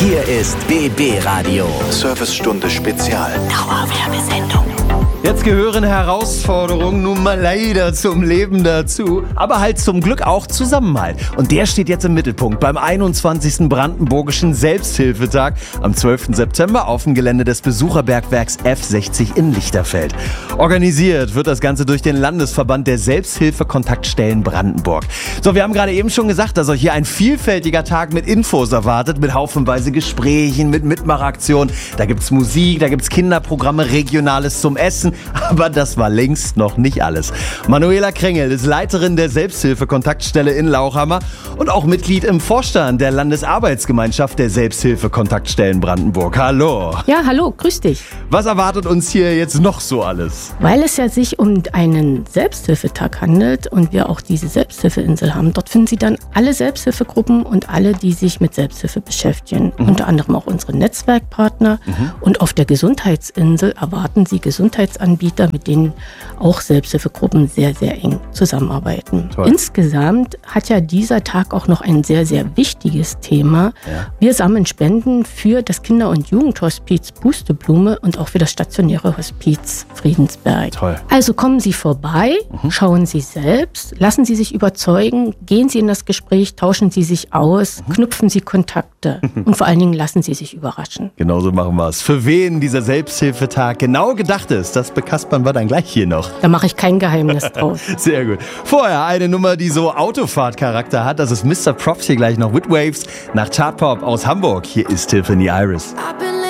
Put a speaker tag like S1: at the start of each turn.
S1: Hier ist BB Radio.
S2: Servicestunde Spezial.
S1: Dauerwerbesendung.
S3: Jetzt gehören Herausforderungen nun mal leider zum Leben dazu, aber halt zum Glück auch Zusammenhalt. Und der steht jetzt im Mittelpunkt beim 21. Brandenburgischen Selbsthilfetag am 12. September auf dem Gelände des Besucherbergwerks F60 in Lichterfeld. Organisiert wird das Ganze durch den Landesverband der Selbsthilfe-Kontaktstellen Brandenburg. So, wir haben gerade eben schon gesagt, dass euch hier ein vielfältiger Tag mit Infos erwartet, mit haufenweise Gesprächen, mit Mitmachaktionen. Da gibt's Musik, da gibt's Kinderprogramme, Regionales zum Essen. Aber das war längst noch nicht alles. Manuela Krengel ist Leiterin der Selbsthilfe-Kontaktstelle in Lauchhammer und auch Mitglied im Vorstand der Landesarbeitsgemeinschaft der Selbsthilfe-Kontaktstellen Brandenburg. Hallo.
S4: Ja, hallo, grüß dich.
S3: Was erwartet uns hier jetzt noch so alles?
S4: Weil es ja sich um einen Selbsthilfetag handelt und wir auch diese Selbsthilfeinsel haben, dort finden Sie dann alle Selbsthilfegruppen und alle, die sich mit Selbsthilfe beschäftigen. Unter anderem auch unsere Netzwerkpartner. Und auf der Gesundheitsinsel erwarten Sie Gesundheitsanbieter, mit denen auch Selbsthilfegruppen sehr, sehr eng zusammenarbeiten.
S3: Toll.
S4: Insgesamt hat ja dieser Tag auch noch ein sehr, sehr wichtiges Thema.
S3: Ja.
S4: Wir sammeln Spenden für das Kinder- und Jugendhospiz Pusteblume und auch für das stationäre Hospiz Friedensberg.
S3: Toll.
S4: Also kommen Sie vorbei, schauen Sie selbst, lassen Sie sich überzeugen, gehen Sie in das Gespräch, tauschen Sie sich aus, knüpfen Sie Kontakte und vor allen Dingen lassen Sie sich überraschen.
S3: Genauso machen wir es. Für wen dieser Selbsthilfetag genau gedacht ist, das bekaspern wir dann gleich hier noch.
S4: Da mache ich kein Geheimnis draus.
S3: Sehr gut. Vorher eine Nummer, die so Autofahrtcharakter hat. Das ist Mr. Props hier gleich noch with Waves nach Chartpop aus Hamburg. Hier ist Tiffany Iris.
S5: I've been